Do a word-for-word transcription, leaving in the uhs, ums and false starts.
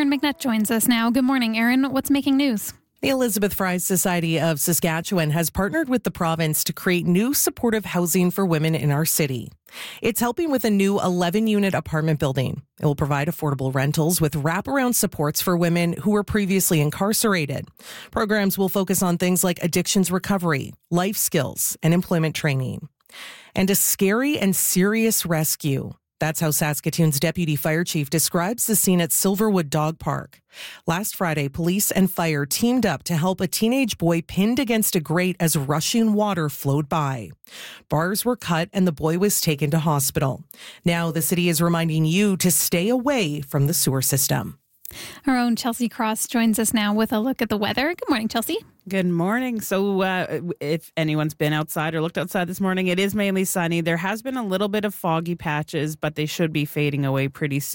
Erin McNutt joins us now. Good morning, Erin. What's making news? The Elizabeth Fry Society of Saskatchewan has partnered with the province to create new supportive housing for women in our city. It's helping with a new eleven-unit apartment building. It will provide affordable rentals with wraparound supports for women who were previously incarcerated. Programs will focus on things like addictions recovery, life skills, and employment training. And a scary and serious rescue. That's how Saskatoon's deputy fire chief describes the scene at Silverwood Dog Park. Last Friday, police and fire teamed up to help a teenage boy pinned against a grate as rushing water flowed by. Bars were cut and the boy was taken to hospital. Now the city is reminding you to stay away from the sewer system. Our own Chelsea Cross joins us now with a look at the weather. Good morning, Chelsea. Good morning. So uh, if anyone's been outside or looked outside this morning, it is mainly sunny. There has been a little bit of foggy patches, but they should be fading away pretty soon.